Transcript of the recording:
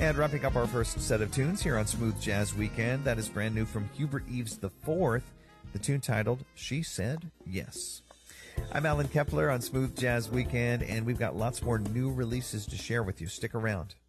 And wrapping up our first set of tunes here on Smooth Jazz Weekend, that is brand new from Hubert Eaves IV, the tune titled She Said Yes. I'm Alan Kepler on Smooth Jazz Weekend, and we've got lots more new releases to share with you. Stick around.